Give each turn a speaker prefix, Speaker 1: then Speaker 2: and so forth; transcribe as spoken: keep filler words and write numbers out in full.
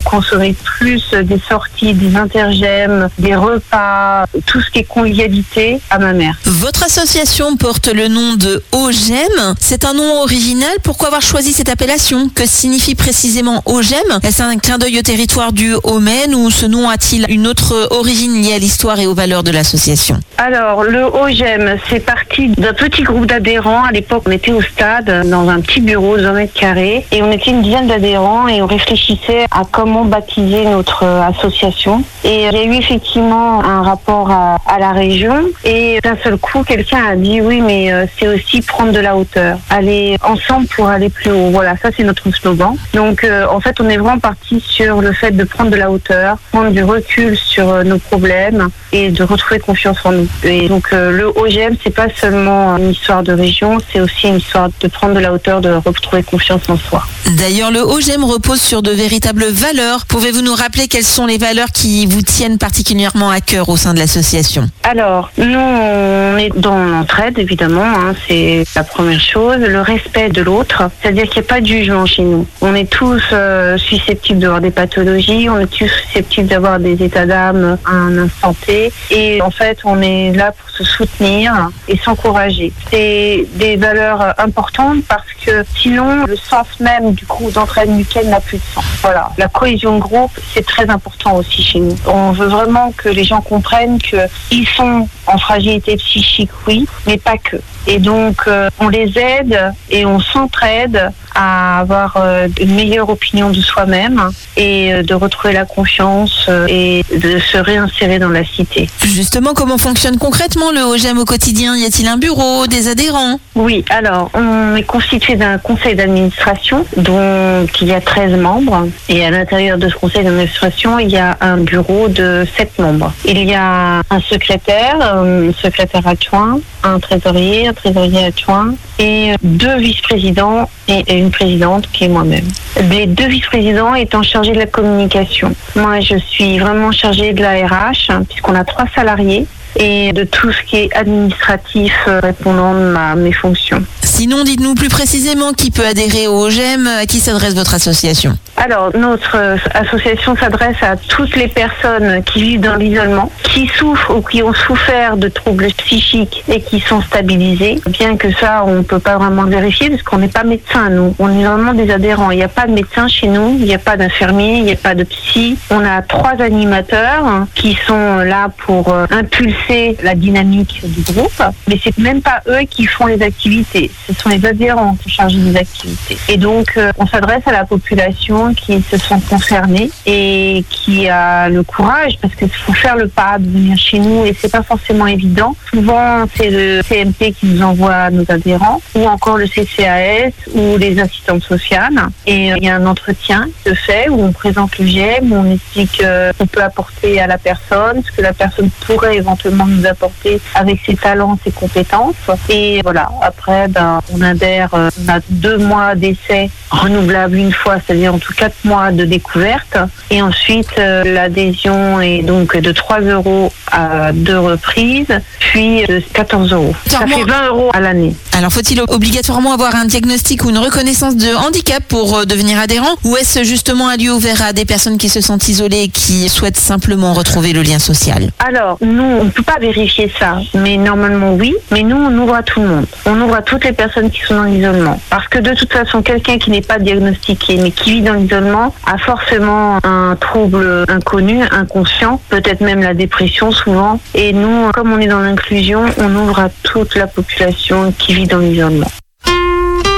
Speaker 1: consommer plus des sorties, des intergèmes, des repas, tout ce qui est convivialité à ma mère.
Speaker 2: Votre association porte le nom de OGEM. C'est un nom original. Pourquoi avoir choisi cette appellation? Que signifie précisément OGEM? Est-ce un clin d'œil au territoire du Haut-Maine ou ce nom a-t-il une autre origine liée à l'histoire et aux valeurs de l'association?
Speaker 1: Alors, le OGEM, c'est parti d'un petit groupe d'adhérents. À l'époque, on était au stade, dans un petit bureau de vingt mètres carrés, et on était une dizaine d'adhérents et on réfléchissait à comment baptiser notre association. Et il y a eu effectivement un rapport à, à la région, et d'un seul coup, quelqu'un a dit oui, mais euh, c'est aussi prendre de la hauteur, aller ensemble pour aller plus haut. Voilà, ça c'est notre slogan. Donc, euh, en fait, on est vraiment parti sur le fait de prendre de la hauteur, prendre du recul sur euh, nos problèmes et de retrouver confiance en nous. Et donc, euh, le OGEM, c'est pas seulement une histoire de région, c'est aussi une histoire de prendre de la hauteur, de retrouver confiance en soi.
Speaker 2: D'ailleurs, le OGEM repose sur de véritables valeurs. Pouvez-vous nous rappeler quelles sont les valeurs qui vous tiennent particulièrement à cœur au sein de l'association?
Speaker 1: Alors, nous, on est dans l'entraide, évidemment, hein, c'est la première chose. Le respect de l'autre, c'est-à-dire qu'il n'y a pas de jugement chez nous. On est tous euh, susceptibles d'avoir des pathologies, on est tous susceptibles d'avoir des états d'âme à un instant T. Et en fait, on est là pour se soutenir et s'encourager. C'est des valeurs importantes parce que sinon, le sens même du groupe d'entraide mutuelle n'a plus de sens. Voilà. La cohésion de groupe, c'est très important aussi chez nous. On veut vraiment que les gens comprennent qu'ils sont en fragilité psychique, oui, mais pas que. Et donc, euh, on les aide et on s'entraide à avoir euh, une meilleure opinion de soi-même et euh, de retrouver la confiance euh, et de se réinsérer dans la cité.
Speaker 2: Justement, comment fonctionne concrètement le OGEM au quotidien? Y a-t-il un bureau, des adhérents?
Speaker 1: Oui, alors, on est constitué d'un conseil d'administration, dont il y a treize membres. Et à l'intérieur de ce conseil d'administration, il y a un bureau de sept membres. Il y a un secrétaire, un secrétaire adjoint, un trésorier, un trésorier adjoint et deux vice-présidents et une présidente qui est moi-même. Les deux vice-présidents étant chargés de la communication. Moi, je suis vraiment chargée de la R H, hein, puisqu'on a trois salariés, et de tout ce qui est administratif euh, répondant à mes fonctions.
Speaker 2: Sinon, dites-nous plus précisément qui peut adhérer au OGEM, à qui s'adresse votre association?
Speaker 1: Alors, notre euh, association s'adresse à toutes les personnes qui vivent dans l'isolement, qui souffrent ou qui ont souffert de troubles psychiques et qui sont stabilisés. Bien que ça, on ne peut pas vraiment vérifier parce qu'on n'est pas médecin, nous. On est vraiment des adhérents. Il n'y a pas de médecin chez nous, il n'y a pas d'infirmier, il n'y a pas de psy. On a trois animateurs hein, qui sont là pour euh, impulser la dynamique du groupe, mais c'est même pas eux qui font les activités. Ce sont les adhérents qui sont chargés des activités. Et donc, euh, on s'adresse à la population qui se sont concernés et qui a le courage, parce qu'il faut faire le pas de venir chez nous et c'est pas forcément évident. Souvent, c'est le C M P qui nous envoie nos adhérents ou encore le C C A S ou les assistantes sociales. Et euh, il y a un entretien qui se fait où on présente le G E M, où on explique euh, ce qu'on peut apporter à la personne, ce que la personne pourrait éventuellement nous apporter avec ses talents, ses compétences. Et voilà, après, ben, on adhère, euh, on a deux mois d'essai renouvelable une fois, c'est-à-dire en tout quatre mois de découverte. Et ensuite, euh, l'adhésion est donc de trois euros à deux reprises, puis de quatorze euros. Ça fait vingt euros à l'année.
Speaker 2: Alors, faut-il obligatoirement avoir un diagnostic ou une reconnaissance de handicap pour euh, devenir adhérent? Ou est-ce justement un lieu ouvert à des personnes qui se sentent isolées et qui souhaitent simplement retrouver le lien social?
Speaker 1: Alors, nous, on ne peut pas vérifier ça, mais normalement oui. Mais nous, on ouvre à tout le monde. On ouvre à toutes les personnes qui sont dans l'isolement. Parce que de toute façon, quelqu'un qui n'est pas diagnostiqué, mais qui vit dans l'isolement, a forcément un trouble inconnu, inconscient, peut-être même la dépression souvent. Et nous, comme on est dans l'inclusion, on ouvre à toute la population qui vit dans l'isolement.